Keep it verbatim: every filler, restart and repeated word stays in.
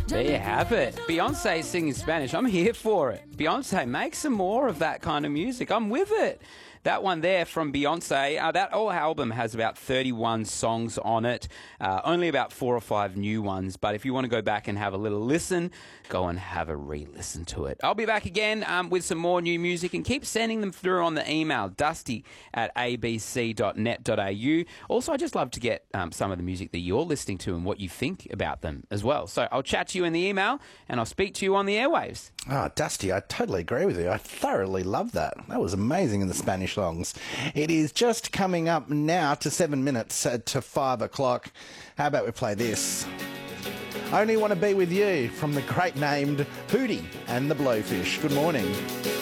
There you have it. Beyonce singing Spanish. I'm here for it. Beyonce, make some more of that kind of music. I'm with it. That one there from Beyonce, uh, that whole album has about thirty-one songs on it, uh, only about four or five new ones. But if you want to go back and have a little listen, go and have a re-listen to it. I'll be back again um, with some more new music, and keep sending them through on the email, dusty at a b c dot net dot a u. Also, I just love to get um, some of the music that you're listening to and what you think about them as well. So I'll chat to you in the email, and I'll speak to you on the airwaves. Oh, Dusty, I totally agree with you. I thoroughly love that. That was amazing in the Spanish songs. It is just coming up now to seven minutes uh, to five o'clock. How about we play this? Only Want to Be With You from the great named Hootie and the Blowfish. Good morning.